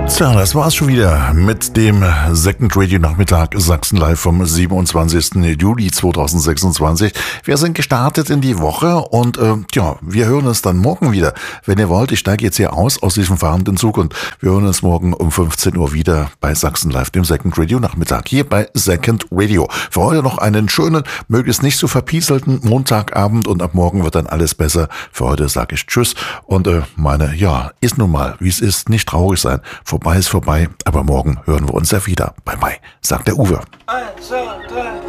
Tja, das war's schon wieder mit dem Second Radio Nachmittag Sachsen Live vom 27. Juli 2026. Wir sind gestartet in die Woche und wir hören uns dann morgen wieder. Wenn ihr wollt, ich steige jetzt hier aus diesem fahrenden Zug und wir hören uns morgen um 15 Uhr wieder bei Sachsen Live, dem Second Radio Nachmittag, hier bei Second Radio. Für heute noch einen schönen, möglichst nicht so verpieselten Montagabend und ab morgen wird dann alles besser. Für heute sage ich Tschüss und ist nun mal, wie es ist, nicht traurig sein. Vorbei ist vorbei, aber morgen hören wir uns ja wieder. Bye bye, sagt der Uwe. 1, 2, 3.